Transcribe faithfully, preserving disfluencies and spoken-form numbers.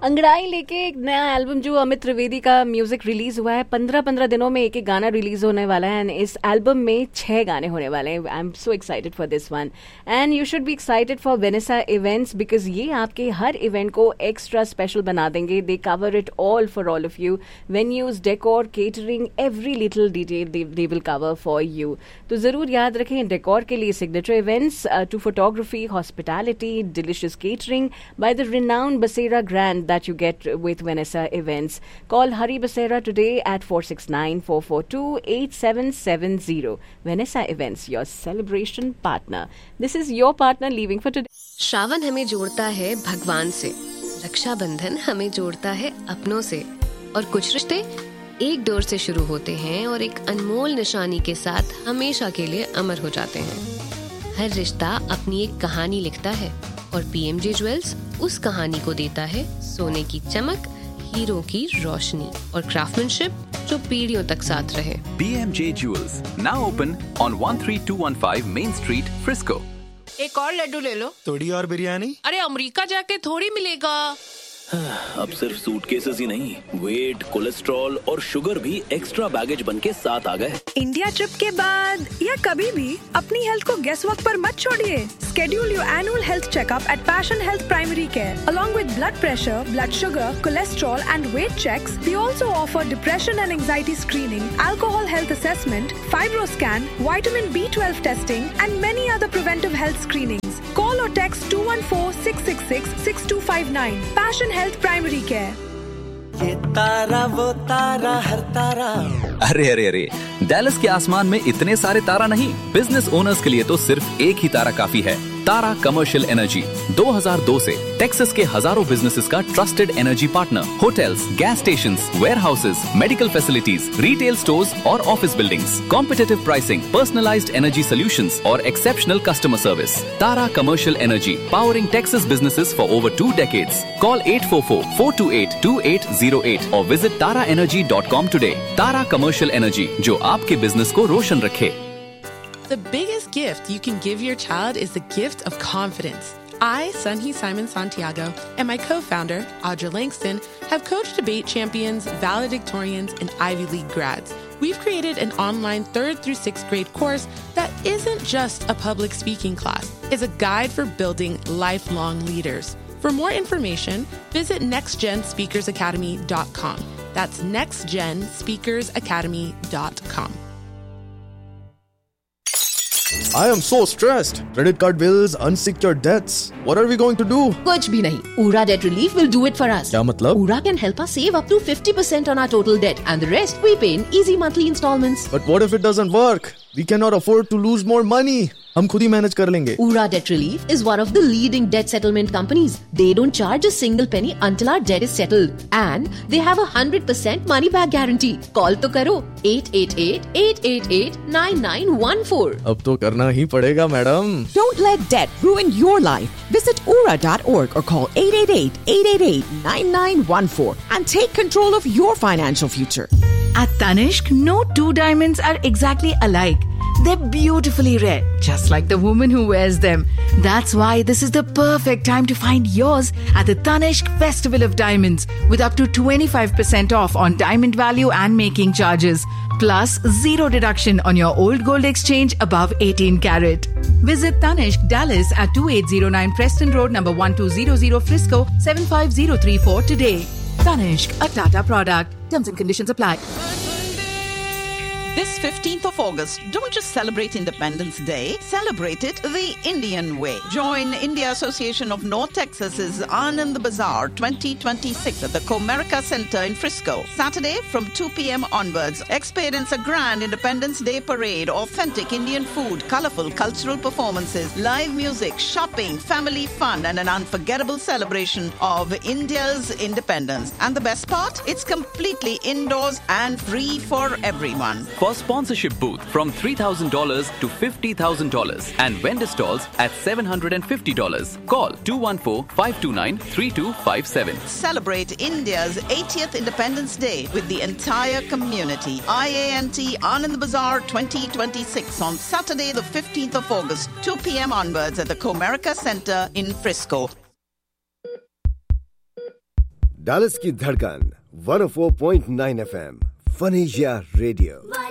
अंगड़ाई लेके एक नया एल्बम जो अमित त्रिवेदी का म्यूजिक रिलीज हुआ है, पंद्रह पंद्रह दिनों में एक एक गाना रिलीज होने वाला है एंड इस एल्बम में छह गाने होने वाले हैं. I am so excited for this one and you should be excited for Vanessa events because ये आपके हर इवेंट को एक्स्ट्रा स्पेशल बना देंगे. दे cover it all for all of you. Venues, decor, catering, every little detail they will cover for you. तो जरूर याद रखें, decor के लिए signature events, to photography, hospitality, delicious catering by the renowned बसेरा grand that you get with Vanessa Events. Call Hari Basera today at four six nine, four four two, eight seven seven zero. Vanessa Events, your celebration partner. This is your partner leaving for today. Shravan हमें जोड़ता है भगवान से, रक्षाबंधन हमें जोड़ता है अपनों से, और कुछ रिश्ते एक डोर से शुरू होते हैं और एक अनमोल निशानी के साथ हमेशा के लिए अमर हो जाते हैं. हर रिश्ता अपनी एक कहानी लिखता है और पीएमजे ज्वेल्स उस कहानी को देता है सोने की चमक, हीरो की रोशनी और क्राफ्टमैनशिप जो पीढ़ियों तक साथ रहे. पीएमजे jewels now open on one three two one five main street, Frisco. एक और लड्डू ले लो. थोड़ी और बिरयानी. अरे अमेरिका जाके थोड़ी मिलेगा. अब सिर्फ सूटकेसेस ही नहीं, वेट, कोलेस्ट्रॉल और शुगर भी एक्स्ट्रा बैगेज बन के साथ आ गए. इंडिया ट्रिप के बाद या कभी भी अपनी हेल्थ को गेस वक्त पर मत छोड़िए. Schedule your annual health checkup at Passion Health Primary Care. Along with blood pressure, blood sugar, cholesterol and weight checks, they also offer depression and anxiety screening, alcohol health assessment, fibroscan, vitamin B twelve testing and many other preventive health screenings. Call or text two one four, six six six, six two five nine. Passion Health Primary Care. ये तारा वो तारा हर तारा. अरे अरे अरे, Dallas के आसमान में इतने सारे तारा नहीं. बिजनेस ओनर्स के लिए तो सिर्फ एक ही तारा काफी है. तारा कमर्शियल एनर्जी दो हज़ार दो से टेक्सास के हजारों बिजनेसेस का trusted energy partner. Hotels, gas stations, warehouses, medical facilities, retail stores और office buildings, competitive pricing, personalised energy solutions और exceptional customer service. Tara commercial energy, powering Texas businesses for over two decades. Call eight four four, four two eight, two eight zero eight or visit tara energy dot com today. Tara commercial energy, जो आपके business को रोशन रखे. The biggest gift you can give your child is the gift of confidence. I, Sunhee Simon Santiago, and my co-founder, Audra Langston, have coached debate champions, valedictorians, and Ivy League grads. We've created an online third through sixth grade course that isn't just a public speaking class. It's a guide for building lifelong leaders. For more information, visit next gen speakers academy dot com. That's next gen speakers academy dot com. I am so stressed. Credit card bills, unsecured debts. What are we going to do? कुछ भी नहीं. Ura Debt Relief will do it for us. क्या मतलब? Ura can help us save up to fifty percent on our total debt, and the rest we pay in easy monthly installments. But what if it doesn't work? We cannot afford to lose more money. हम खुद ही manage कर लेंगे. Ura Debt Relief is one of the leading debt settlement companies. They don't charge a single penny until our debt is settled, and they have a hundred percent money back guarantee. Call तो करो eight eight eight, eight eight eight, nine nine one four. अब तो करना ही पड़ेगा, madam. Don't let debt ruin your life. Visit ura dot org or call eight eight eight, eight eight eight, nine nine one four and take control of your financial future. At Tanishq, no two diamonds are exactly alike. They're beautifully red, just like the woman who wears them. That's why this is the perfect time to find yours at the Tanishq Festival of Diamonds with up to twenty-five percent off on diamond value and making charges. Plus zero deduction on your old gold exchange above eighteen carat. Visit Tanishq Dallas at twenty-eight oh nine Preston Road, number one two zero zero Frisco, seven five zero three four today. Tanishq, a Tata product. Terms and conditions apply. This fifteenth of August, don't just celebrate Independence Day, celebrate it the Indian way. Join India Association of North Texas's Anand Bazaar twenty twenty-six at the Comerica Center in Frisco. Saturday from two p.m. onwards, experience a grand Independence Day parade, authentic Indian food, colorful cultural performances, live music, shopping, family fun, and an unforgettable celebration of India's independence. And the best part? It's completely indoors and free for everyone. For sponsorship booth from three thousand dollars to fifty thousand dollars and vendor stalls at seven hundred fifty dollars. Call two one four, five two nine, three two five seven. Celebrate India's eightieth Independence Day with the entire community. I A N T Anand Bazaar twenty twenty-six on Saturday the fifteenth of August, two p.m. onwards at the Comerica Center in Frisco. Dallas की धड़कन one O four point nine F M, fun Asia radio.